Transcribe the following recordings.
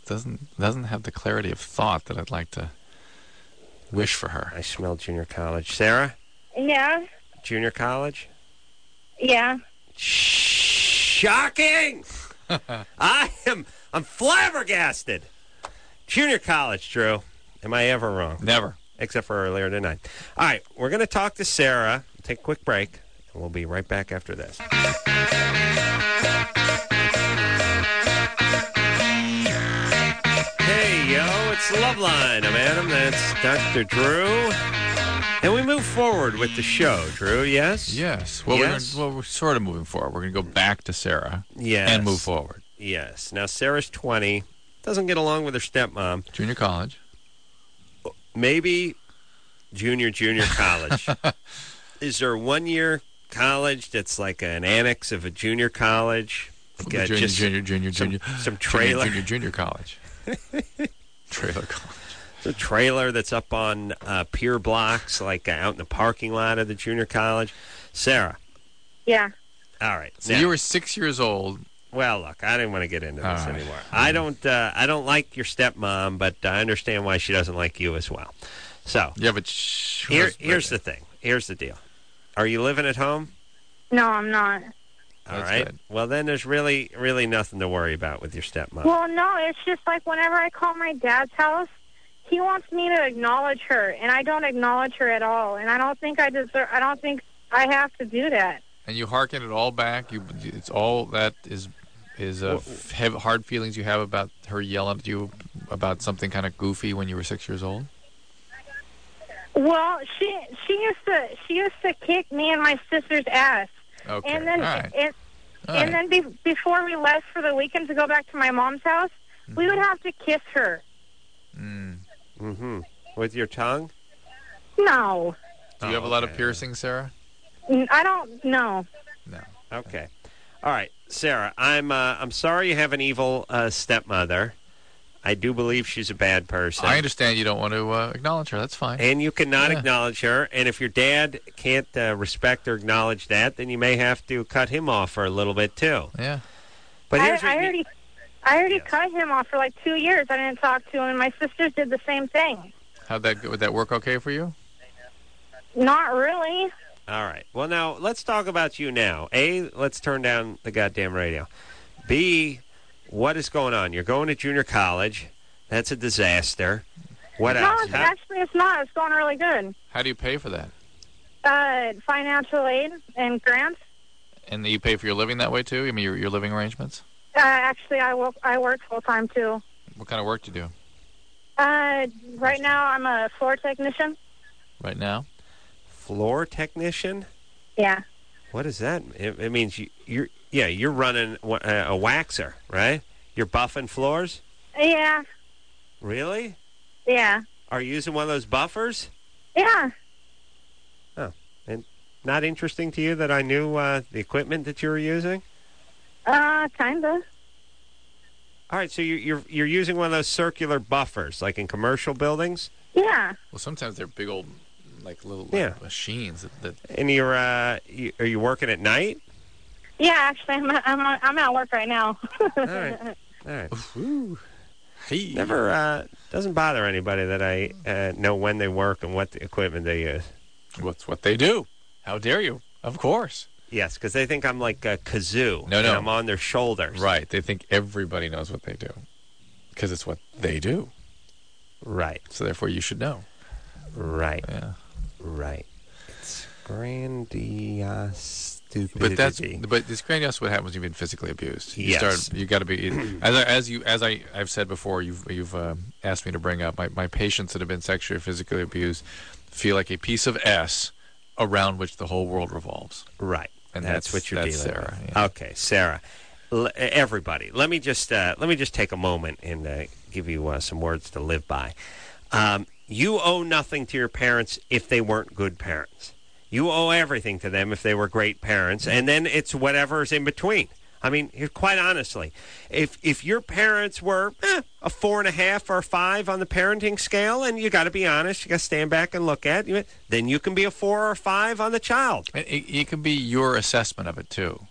doesn't have the clarity of thought that I'd like to wish for her. I smell junior college. Sarah? Yeah. Junior college? Yeah. Shocking! I'm flabbergasted. Junior college, Drew. Am I ever wrong? Never. Except for earlier tonight. All right, we're going to talk to Sarah. Take a quick break, and we'll be right back after this. Hey, yo, it's Loveline. I'm Adam. That's Dr. Drew. And we move forward with the show, Drew, yes? Yes. Well, yes? we're sort of moving forward. We're going to go back to Sarah Yes. and move forward. Yes. Now, Sarah's 20, doesn't get along with her stepmom. Junior college. Maybe junior college. Is there 1 year college that's like an annex of a junior college? Like Junior. Some trailer. Junior college. Trailer college. The trailer that's up on pier blocks, like out in the parking lot of the junior college. Sarah. Yeah. All right. So you were 6 years old. Well, look, I didn't want to get into this anymore. I don't like your stepmom, but I understand why she doesn't like you as well. So yeah, but here's the thing. Here's the deal. Are you living at home? No, I'm not. All right. Good. Well, then there's really nothing to worry about with your stepmom. Well, no, it's just like whenever I call my dad's house, he wants me to acknowledge her, and I don't acknowledge her at all. And I don't think I deserve. I don't think I have to do that. And you hearken it all back. It's all that is hard feelings you have about her yelling at you about something kind of goofy when you were 6 years old. Well, she used to kick me and my sister's ass. Okay. And then before we left for the weekend to go back to my mom's house, we would have to kiss her. Mm-hmm. With your tongue? No. Do you have a lot of piercings, Sarah? I don't know. No. Okay. All right, Sarah. I'm sorry you have an evil stepmother. I do believe she's a bad person. I understand you don't want to acknowledge her. That's fine. And you cannot acknowledge her. And if your dad can't respect or acknowledge that, then you may have to cut him off for a little bit too. Yeah. But I already cut him off for like 2 years. I didn't talk to him, and my sisters did the same thing. Would that work okay for you? Not really. All right. Well, now, let's talk about you now. A, let's turn down the goddamn radio. B, what is going on? You're going to junior college. That's a disaster. What else? No, actually, it's not. It's going really good. How do you pay for that? Financial aid and grants. And you pay for your living that way, too? I mean, your living arrangements? Actually, I work full-time, too. What kind of work do you do? Right now, I'm a floor technician. Right now? Floor technician? Yeah. What does that mean? It means you're running a waxer, right? You're buffing floors? Yeah. Really? Yeah. Are you using one of those buffers? Yeah. Oh, and not interesting to you that I knew the equipment that you were using? Kinda. All right, so you're using one of those circular buffers, like in commercial buildings? Yeah. Well, sometimes they're big old, like little machines. And are you working at night? Yeah, actually, I'm at work right now. All right. Ooh. Never doesn't bother anybody that I know when they work and what the equipment they use. What's what they do? How dare you? Of course. Yes, because they think I'm like a kazoo. No. And I'm on their shoulders. Right. They think everybody knows what they do because it's what they do. Right. So therefore, you should know. Right. Yeah. Right. It's grandiose stupidity. But it's grandiose what happens when you've been physically abused. Yes. You got to be as I've said before. You've asked me to bring up my patients that have been sexually or physically abused feel like a piece of S around which the whole world revolves. Right. And that's what you're dealing Sarah, with. Yeah. Okay, Sarah. Everybody, let me just take a moment and give you some words to live by. You owe nothing to your parents if they weren't good parents. You owe everything to them if they were great parents, and then it's whatever's in between. I mean, quite honestly, if your parents were a 4.5 or a 5 on the parenting scale, and you got to be honest, you got to stand back and look at it, then you can be a 4 or a 5 on the child. It can be your assessment of it too.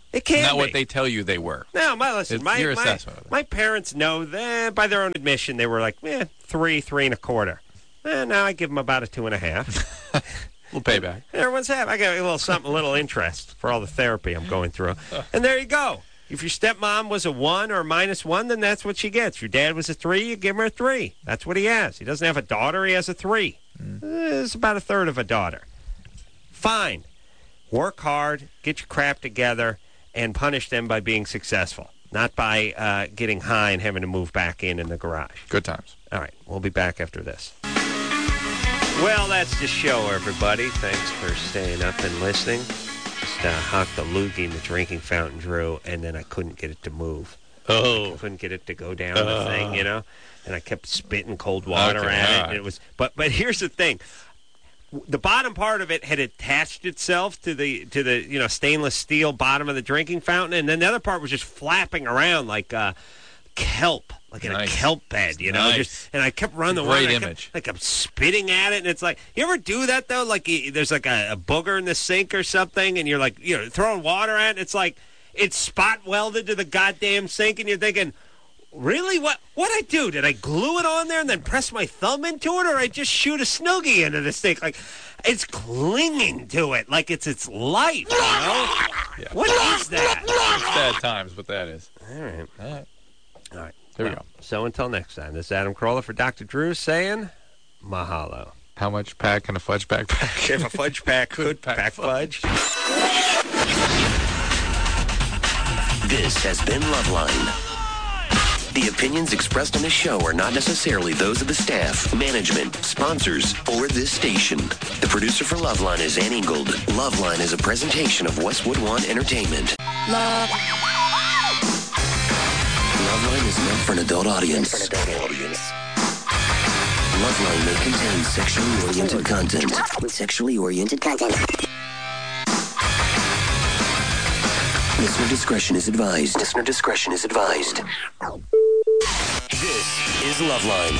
It can Not be. what they tell you they were. No, listen, It's your assessment of it. my parents know that by their own admission, they were like, 3, 3.25. Now I give them about a 2.5. We'll pay back. Everyone's happy. I got a little something, a little interest for all the therapy I'm going through. And there you go. If your stepmom was a 1 or a -1, then that's what she gets. If your dad was a 3, you give him a 3. That's what he has. He doesn't have a daughter. He has a 3. It's about a third of a daughter. Fine. Work hard, get your crap together, and punish them by being successful, not by getting high and having to move back in the garage. Good times. All right, we'll be back after this. Well, that's the show, everybody. Thanks for staying up and listening. Just hocked the loogie in the drinking fountain, Drew, and then I couldn't get it to move. Oh. I couldn't get it to go down the thing, and I kept spitting cold water at it. And it was, but here's the thing. The bottom part of it had attached itself to the stainless steel bottom of the drinking fountain, and then the other part was just flapping around like kelp, like in a kelp bed, Nice. and I kept running the Great water. image. I'm spitting at it, and it's like, you ever do that though? Like there's like a booger in the sink or something, and you're like, throwing water at it. It's like it's spot welded to the goddamn sink, and you're thinking, really? What I do? Did I glue it on there and then press my thumb into it, or I just shoot a snoogie into the sink? Like, it's clinging to it like it's its life, Yeah. What is that? It's bad times, but that is. All right. All right. There we go. So until next time, this is Adam Carolla for Dr. Drew saying mahalo. How much pack can a fudge pack pack? If a fudge pack could pack fudge. This has been Loveline. The opinions expressed on this show are not necessarily those of the staff, management, sponsors, or this station. The producer for Loveline is Ann Ingold. Loveline is a presentation of Westwood One Entertainment. Loveline is meant for an adult audience. Loveline may contain sexually oriented content. Listener discretion is advised. This is Loveline.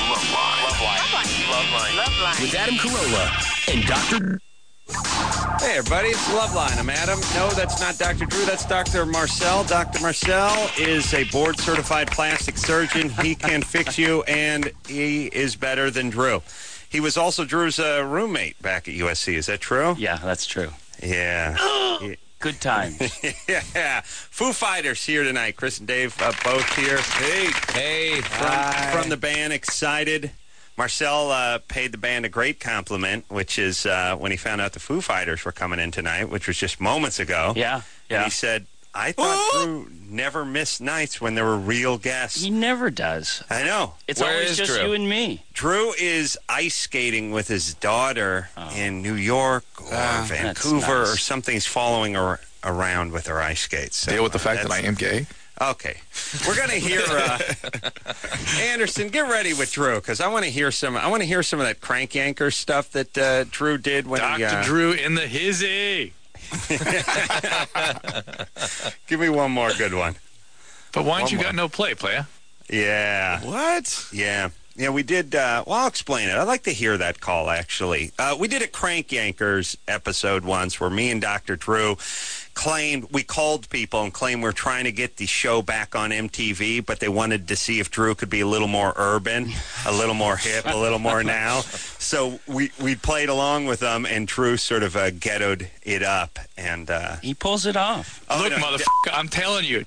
With Adam Carolla and Dr. Hey, everybody, it's Loveline. I'm Adam. No, that's not Dr. Drew. That's Dr. Marcel. Dr. Marcel is a board-certified plastic surgeon. He can fix you, and he is better than Drew. He was also Drew's roommate back at USC. Is that true? Yeah, that's true. Yeah. Good times. Yeah. Foo Fighters here tonight. Chris and Dave both here. Hey. From the band, excited. Marcel paid the band a great compliment, which is when he found out the Foo Fighters were coming in tonight, which was just moments ago. Yeah. And he said, I thought Drew never missed nights when there were real guests. He never does. I know. It's Where always is just Drew? you and me. Drew is ice skating with his daughter in New York or Vancouver nice. or something. He's following her around with her ice skates. So, Deal with the fact that I am gay. Okay. We're going to hear Anderson, get ready with Drew, because I want to hear some of that Crank Yanker stuff that Drew did when Dr. Drew in the hizzy. Give me one more good one. But why ain't One you got no playa? Yeah. What? Yeah. Yeah, we did. Well, I'll explain it. I'd like to hear that call, actually. We did a Crank Yankers episode once where me and Dr. Drew we called people and claimed we're trying to get the show back on MTV, but they wanted to see if Drew could be a little more urban, a little more hip, a little more now. So we played along with them, and Drew sort of ghettoed it up. And He pulls it off. Look, no, motherfucker, I'm telling you.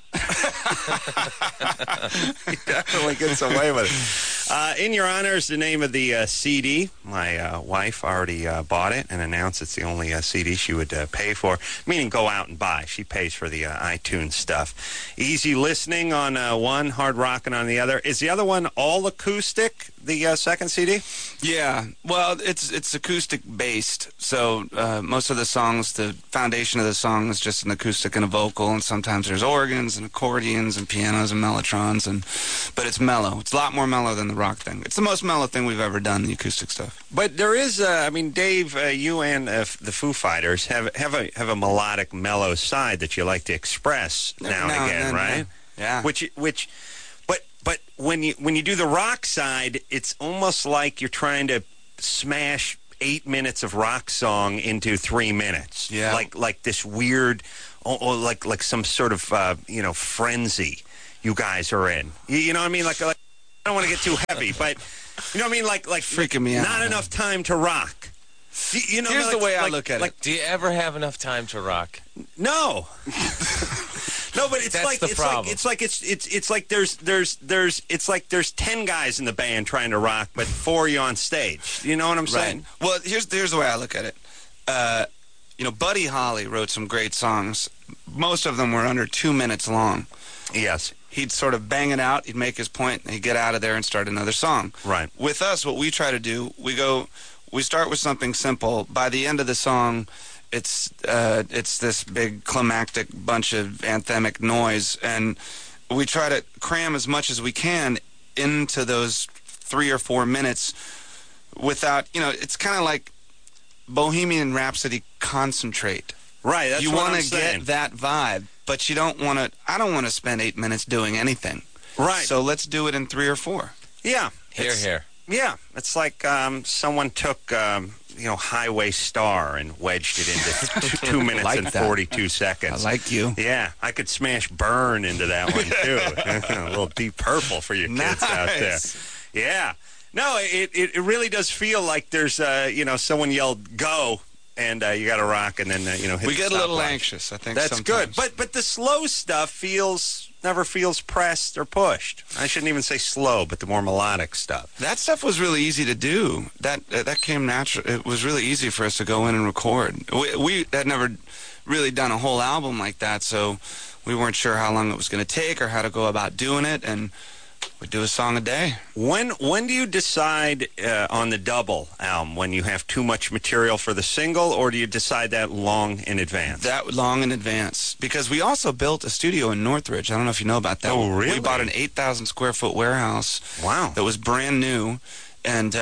he definitely gets away with it. In Your Honor is the name of the CD. My wife already bought it and announced it's the only CD she would pay for, meaning go out and buy. She pays for the iTunes stuff. Easy listening on one, hard rocking on the other. Is the other one all acoustic, the second CD? Yeah, well, it's acoustic based, so most of the songs, the foundation of the song is just an acoustic and a vocal, and sometimes there's organs and accordions and pianos and mellotrons, but it's mellow. It's a lot more mellow than the rock thing. It's the most mellow thing we've ever done, the acoustic stuff. But there is, Dave, you and the Foo Fighters have a melodic, mellow side that you like to express now and again, right? Yeah. But when you do the rock side, it's almost like you're trying to smash 8 minutes of rock song into 3 minutes. Yeah. Like this weird or like some sort of frenzy you guys are in. You know what I mean? Like I don't want to get too heavy, but you know what I mean? Like freaking me out. Not enough time to rock. You know, Here's the way I look at it. Do you ever have enough time to rock? No. No, but it's That's like the it's problem. like it's like there's 10 guys in the band trying to rock, but 4 you on stage. You know what I'm saying? Right. Well, here's the way I look at it. Buddy Holly wrote some great songs. Most of them were under 2 minutes long. Yes. He'd sort of bang it out, he'd make his point, and he'd get out of there and start another song. Right. With us, what we try to do, we start with something simple. By the end of the song, it's this big climactic bunch of anthemic noise, and we try to cram as much as we can into those 3 or 4 minutes without, it's kind of like Bohemian Rhapsody concentrate. Right, that's you what want I'm to saying. get that vibe, but you don't want to. I don't want to spend 8 minutes doing anything. Right. So let's do it in 3 or 4. Yeah. Here. Yeah, it's like someone took Highway Star and wedged it into 2 minutes like and that. 42 seconds. I like you. Yeah, I could smash Burn into that one too. A little Deep Purple for you kids out there. Yeah. No, it really does feel like there's someone yelled go. And you got to rock, and then hit We the get a little stopwatch. anxious, I think. That's sometimes. good, but the slow stuff never feels pressed or pushed. I shouldn't even say slow, but the more melodic stuff. That stuff was really easy to do. That came natural. It was really easy for us to go in and record. We had never really done a whole album like that, so we weren't sure how long it was going to take or how to go about doing it, and we'd do a song a day. When do you decide on the double album, when you have too much material for the single, or do you decide that long in advance? That long in advance, because we also built a studio in Northridge. I don't know if you know about that. Oh, really? We bought an 8,000 square foot warehouse. Wow. That was brand new, and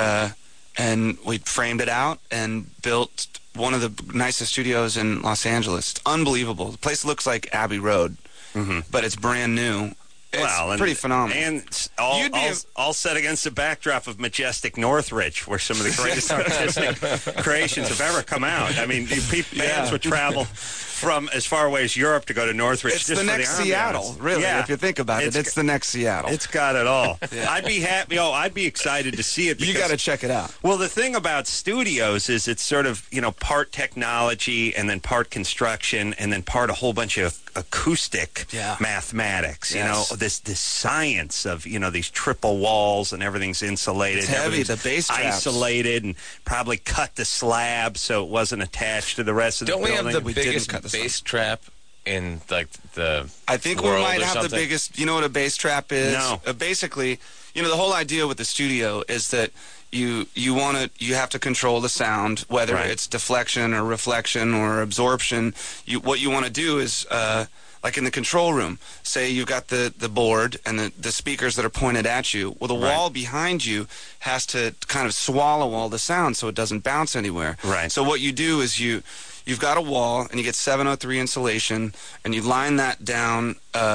we framed it out and built one of the nicest studios in Los Angeles. It's unbelievable. The place looks like Abbey Road, but it's brand new. It's pretty phenomenal. And all set against the backdrop of majestic Northridge, where some of the greatest artistic creations have ever come out. I mean, bands would travel from as far away as Europe to go to Northridge. It's just the next for the Seattle, really. Yeah. If you think about it, it's the next Seattle. It's got it all. Yeah. I'd be happy. I'd be excited to see it. You got to check it out. Well, the thing about studios is it's sort of, part technology and then part construction and then part a whole bunch of acoustic mathematics. Yes. This science of, these triple walls and everything's insulated. It's heavy, the everything's bass traps. isolated and probably cut the slab so it wasn't attached to the rest of Don't the we building. have the We didn't biggest cut the bass trap in the I think we world might or have the something? biggest. You know what a bass trap is? No. Basically, the whole idea with the studio is that you have to control the sound, whether Right. it's deflection or reflection or absorption. What you want to do is like in the control room, say you've got the board and the speakers that are pointed at you. Well, the wall behind you has to kind of swallow all the sound so it doesn't bounce anywhere. Right. So what you do is you've got a wall and you get 703 insulation and you line that down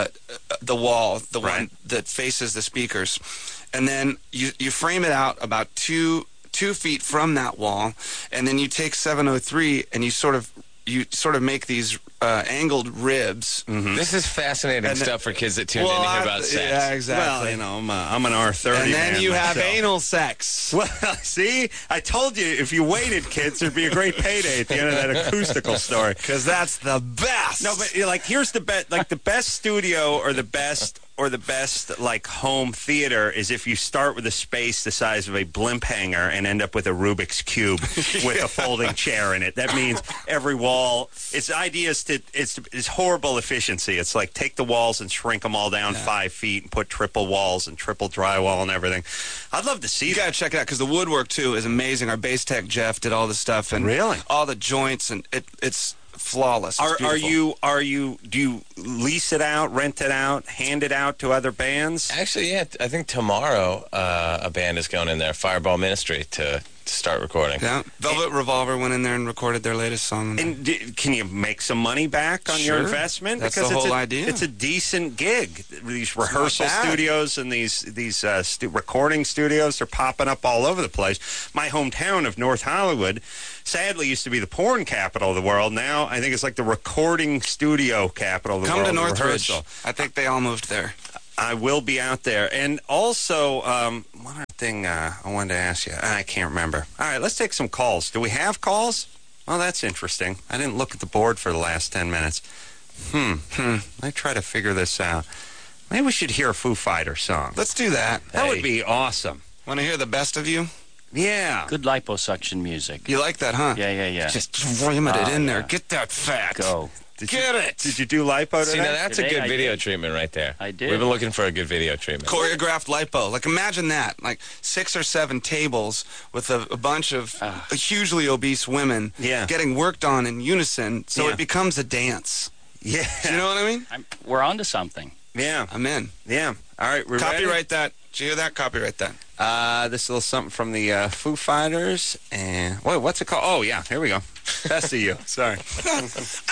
the wall, the one that faces the speakers, and then you frame it out about 2 feet from that wall, and then you take 703 and you sort of make these angled ribs. This is fascinating And stuff for kids that tune in to hear about sex. Yeah, exactly. Well, I'm an R30 and then man you have myself. anal sex. Well, see, I told you if you waited, kids, there'd be a great payday at the end of that acoustical story. Because that's the best. No, but here's the best studio or the best like home theater is if you start with a space the size of a blimp hanger and end up with a Rubik's cube with a folding chair in it. That means every wall. Its idea is it's horrible efficiency. It's like take the walls and shrink them all down 5 feet and put triple walls and triple drywall and everything. I'd love to see You that. got to check it out because the woodwork too is amazing. Our bass tech Jeff did all the stuff and Really? all the joints and it's flawless. It's Are beautiful. you do you lease it out, rent it out, hand it out to other bands? Actually, yeah, I think tomorrow a band is going in there, Fireball Ministry, to to start recording. Yeah, Velvet Revolver went in there and recorded their latest song. And can you make some money back on your Sure. investment? That's because the it's whole a, idea. It's a decent gig. These rehearsal bad. studios and these recording studios are popping up all over the place. My hometown of North Hollywood, sadly, used to be the porn capital of the world. Now I think it's like the recording studio capital of the Come world. to Northridge. Rehearsal. I think they all moved there. I will be out there. And also, one other thing I wanted to ask you. I can't remember. All right, let's take some calls. Do we have calls? Oh, that's interesting. I didn't look at the board for the last 10 minutes. Let me try to figure this out. Maybe we should hear a Foo Fighters song. Let's do that. That would be awesome. Want to hear the best of you? Yeah. Good liposuction music. You like that, huh? Yeah. Just ram it in there. yeah. Get that fat. Go. Get it. Did you do lipo See, today? now that's Today a good I video did. treatment right there. I did. We've been looking for a good video treatment. Choreographed lipo. Like, imagine that. Like, 6 or 7 tables with a bunch of hugely obese women Yeah. getting worked on in unison, so Yeah. it becomes a dance. Yeah. You know what I mean? We're on to something. Yeah. I'm in. Yeah. All right, we're ready? Copyright that. Did you hear that? Copyright that. This little something from the Foo Fighters. And wait, what's it called? Oh, yeah. Here we go. Best of you. Sorry.